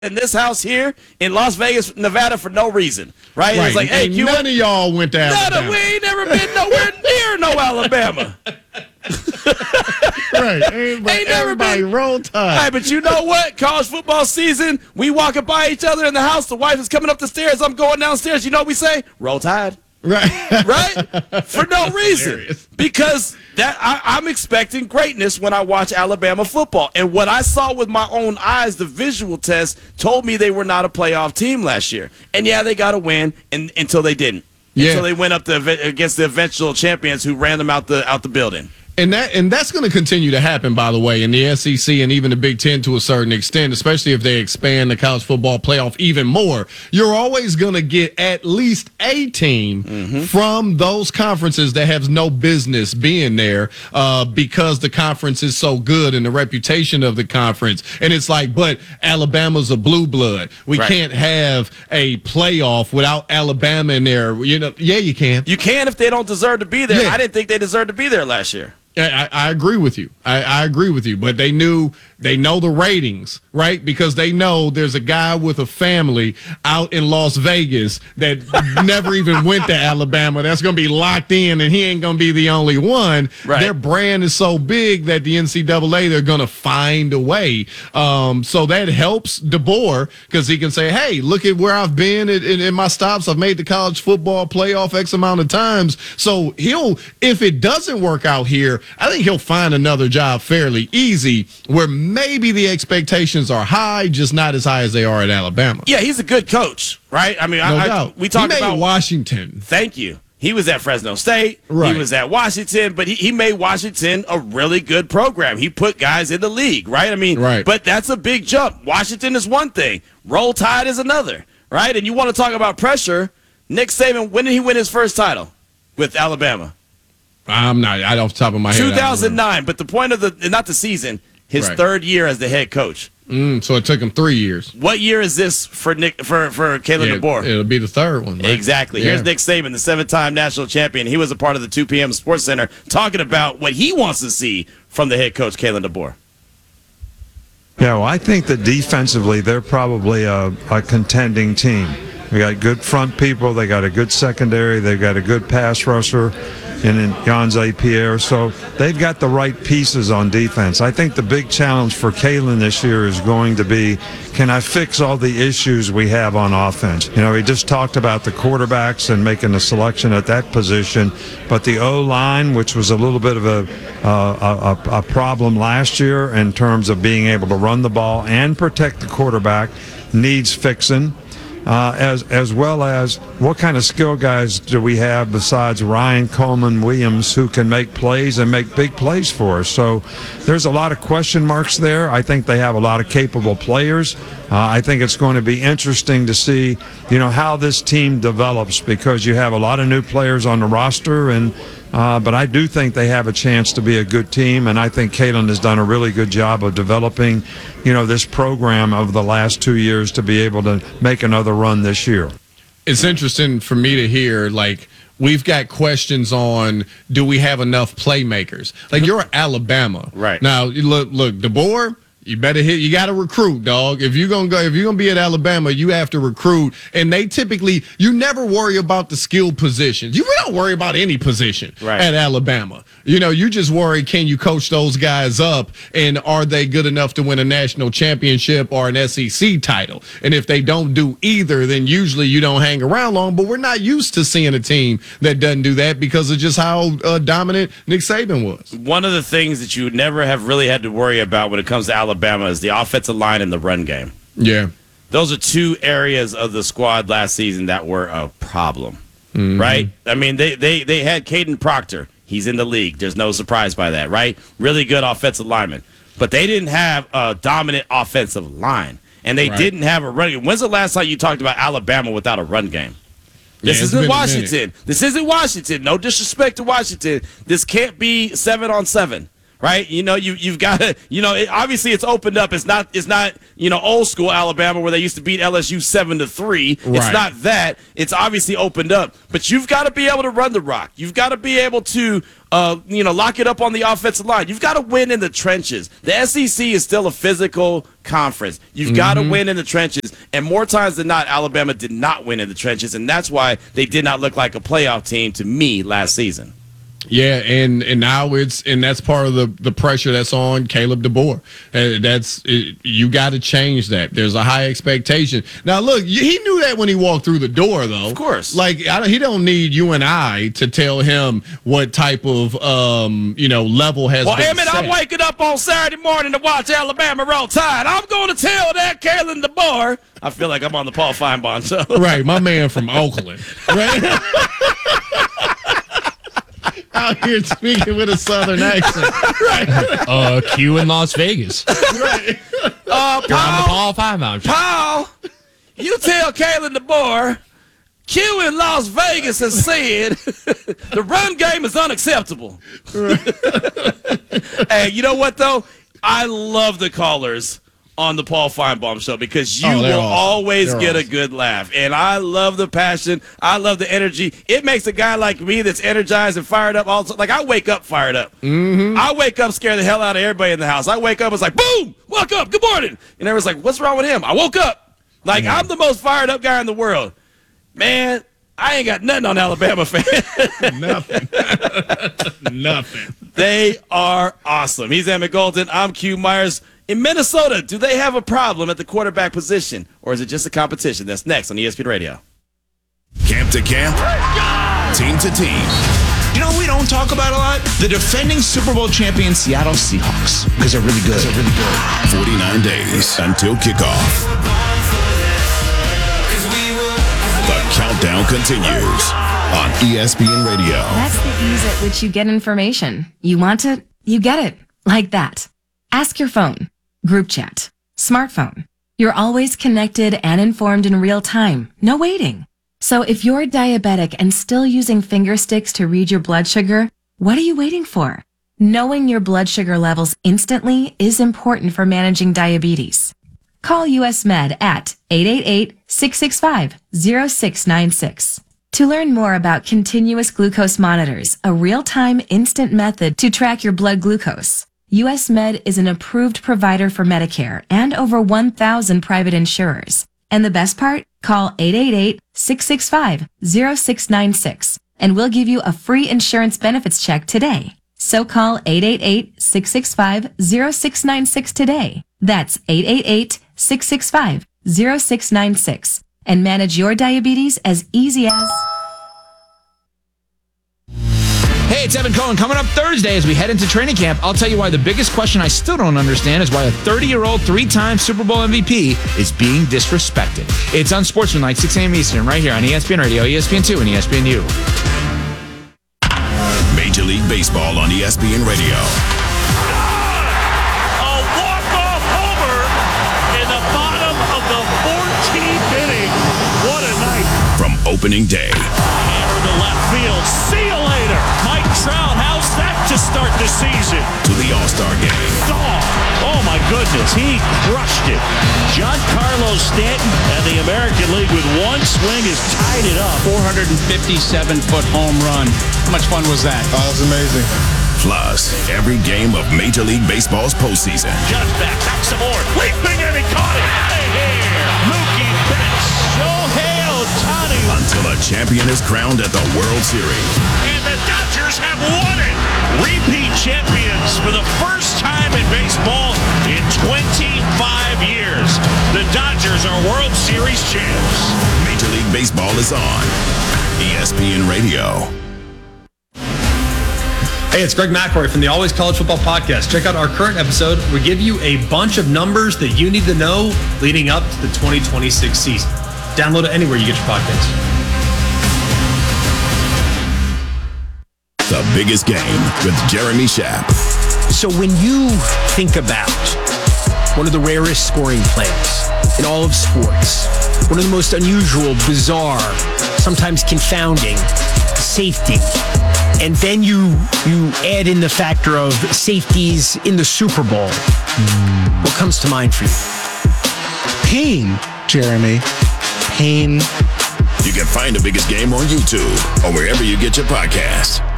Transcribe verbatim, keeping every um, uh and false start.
in this house here in Las Vegas, Nevada for no reason, right? right. It's like, hey, and you none of y'all went to Alabama. None of, we ain't never been nowhere near no Alabama. Right. Everybody, Ain't never everybody been. roll tide. Hey, but you know what? College football season, we walking by each other in the house. The wife is coming up the stairs. I'm going downstairs. You know what we say? Roll Tide. Right. Right? For no reason. Hilarious. Because that I, I'm expecting greatness when I watch Alabama football. And what I saw with my own eyes, the visual test, told me they were not a playoff team last year. And, yeah, they got to win and, until they didn't. Yeah. Until they went up the, against the eventual champions who ran them out the out the building. And that and that's going to continue to happen, by the way, in the S E C and even the Big Ten to a certain extent, especially if they expand the college football playoff even more. You're always going to get at least a team mm-hmm. from those conferences that has no business being there uh, because the conference is so good and the reputation of the conference. And it's like, but Alabama's a blue blood. We right. can't have a playoff without Alabama in there. You know, yeah, you can. You can if they don't deserve to be there. Yeah. I didn't think they deserved to be there last year. I, I agree with you. I, I agree with you. But they knew they know the ratings, right? Because they know there's a guy with a family out in Las Vegas that never even went to Alabama. That's going to be locked in, and he ain't going to be the only one. Right. Their brand is so big that the N C double A, they're going to find a way. Um, so that helps DeBoer because he can say, hey, look at where I've been in, in, in my stops. I've made the college football playoff X amount of times. So he'll, if it doesn't work out here, I think he'll find another job fairly easy where maybe the expectations are high, just not as high as they are at Alabama. Yeah, he's a good coach, right? I mean, no I, doubt. I, we talked he made about Washington. Thank you. He was at Fresno State. Right. He was at Washington, but he, he made Washington a really good program. He put guys in the league, right? I mean, right. But that's a big jump. Washington is one thing. Roll Tide is another, right? And you want to talk about pressure. Nick Saban, when did he win his first title with Alabama? I'm not. I off the top of my head. two thousand nine, but the point of the not the season, his right. third year as the head coach. Mm, so it took him three years. What year is this for Nick for for Kalen yeah, DeBoer? It'll be the third one. Right? Exactly. Yeah. Here's Nick Saban, the seven-time national champion. He was a part of the two p.m. Sports Center talking about what he wants to see from the head coach, Kalen DeBoer. Yeah, well, I think that defensively they're probably a, a contending team. They got good front people. They got a good secondary. They've got a good pass rusher in Jan Pierre. So they've got the right pieces on defense. I think the big challenge for Kalen this year is going to be, can I fix all the issues we have on offense? You know, he just talked about the quarterbacks and making a selection at that position, but the O-line, which was a little bit of a, uh, a, a problem last year in terms of being able to run the ball and protect the quarterback, needs fixing. Uh, as as well as what kind of skill guys do we have besides Ryan Coleman Williams who can make plays and make big plays for us. So there's a lot of question marks there. I think they have a lot of capable players. Uh, I think it's going to be interesting to see, you know, how this team develops because you have a lot of new players on the roster and Uh, but I do think they have a chance to be a good team, and I think Kalen has done a really good job of developing, you know, this program over the last two years to be able to make another run this year. It's interesting for me to hear, like, we've got questions on, do we have enough playmakers? Like, you're Alabama. Right. Now, look, look, DeBoer, you better hit. You got to recruit, dog. If you're gonna go, if you're gonna be at Alabama, you have to recruit. And they typically, you never worry about the skill positions. You don't worry about any position right. at Alabama. You know, you just worry, can you coach those guys up, and are they good enough to win a national championship or an S E C title? And if they don't do either, then usually you don't hang around long. But we're not used to seeing a team that doesn't do that because of just how uh, dominant Nick Saban was. One of the things that you never have really had to worry about when it comes to Alabama Alabama is the offensive line and the run game. Yeah. Those are two areas of the squad last season that were a problem, mm-hmm. right? I mean, they, they, they had Caden Proctor. He's in the league. There's no surprise by that, right? Really good offensive lineman. But they didn't have a dominant offensive line, and they right. didn't have a run game. When's the last time you talked about Alabama without a run game? This yeah, isn't Washington. This isn't Washington. No disrespect to Washington. This can't be seven on seven. right? You know, you you've got to, you know, it, obviously it's opened up. It's not it's not you know old school Alabama where they used to beat L S U seven to three. Right. It's not that. It's obviously opened up, but you've got to be able to run the rock. You've got to be able to. Uh, you know, lock it up on the offensive line. You've got to win in the trenches. The S E C is still a physical conference. You've mm-hmm. got to win in the trenches. And more times than not, Alabama did not win in the trenches, and that's why they did not look like a playoff team to me last season. Yeah, and, and now it's and that's part of the, the pressure that's on Caleb DeBoer. Uh, that's it, you got to change that. There's a high expectation. Now, look, he knew that when he walked through the door, though. Of course, like I don't, he don't need you and I to tell him what type of um you know level has. Well, been Emmett, set. I'm waking up on Saturday morning to watch Alabama roll Tide. I'm going to tell that Caleb DeBoer. I feel like I'm on the Paul Feinbaum show. Right, my man from Oakland. Right. Out here speaking with a southern accent. Right. Uh, Q in Las Vegas. Right. Uh, You're on the Paul Feinbaum show. Paul, you tell Caleb DeBoer, Q in Las Vegas has said the run game is unacceptable. Hey, you know what, though? I love the callers on the Paul Feinbaum show because you oh, will awesome. always they're get awesome. a good laugh. And I love the passion. I love the energy. It makes a guy like me that's energized and fired up. Also, like I wake up fired up. Mm-hmm. I wake up scared the hell out of everybody in the house. I wake up, it's like, boom, woke up, good morning. And everyone's like, what's wrong with him? I woke up. Like, mm-hmm. I'm the most fired up guy in the world. Man, I ain't got nothing on Alabama fans. Nothing. Nothing. They are awesome. He's Emmett Golden. I'm Q Myers. In Minnesota, do they have a problem at the quarterback position, or is it just a competition? That's next on E S P N Radio. Camp to camp, team to team. You know, we don't talk about a lot. The defending Super Bowl champion Seattle Seahawks, because they're really good. They're really good. forty-nine days until kickoff. The countdown continues on E S P N Radio. That's the ease at which you get information. You want it, you get it. Like that. Ask your phone, group chat, smartphone. You're always connected and informed in real time. No waiting. So if you're diabetic and still using finger sticks to read your blood sugar, what are you waiting for? Knowing your blood sugar levels instantly is important for managing diabetes. Call U S Med at eight eight eight, six six five, zero six nine six. To learn more about continuous glucose monitors, a real-time instant method to track your blood glucose, U S Med is an approved provider for Medicare and over one thousand private insurers. And the best part? Call eight eight eight, six six five, zero six nine six and we'll give you a free insurance benefits check today. So call eight eight eight, six six five, zero six nine six today. That's eight eight eight, six six five, zero six nine six and manage your diabetes as easy as... Hey, it's Evan Cohen. Coming up Thursday as we head into training camp, I'll tell you why the biggest question I still don't understand is why a thirty-year-old, three-time Super Bowl M V P is being disrespected. It's Unsportsmanlike, six a.m. Eastern, right here on E S P N Radio, E S P N two, and E S P N U. Major League Baseball on E S P N Radio. A walk-off homer in the bottom of the fourteenth inning. What a night. From opening day. Hammer to left field. See you later. Mike Trout, how's that to start the season? To the All-Star game. Oh, oh my goodness, he crushed it. Giancarlo Stanton and the American League with one swing has tied it up. four hundred fifty-seven foot home run. How much fun was that? Oh, it was amazing. Plus, every game of Major League Baseball's postseason. Judge back, back some more. Leaping and he caught it. Hey, here, Mookie Betts. Shohei Ohtani. Until a champion is crowned at the World Series. And the Dodgers have won it. Repeat champions for the first time in baseball in twenty-five years. The Dodgers are World Series champs. Major League Baseball is on E S P N Radio. Hey, it's Greg McElroy from the Always College Football Podcast. Check out our current episode. We give you a bunch of numbers that you need to know leading up to the twenty twenty-six season. Download it anywhere you get your podcasts. The Biggest Game with Jeremy Schaap. So when you think about one of the rarest scoring plays in all of sports, one of the most unusual, bizarre, sometimes confounding safety and then you you add in the factor of safeties in the Super Bowl, what comes to mind for you? Pain, Jeremy. Pain. You can find the biggest game on YouTube or wherever you get your podcasts.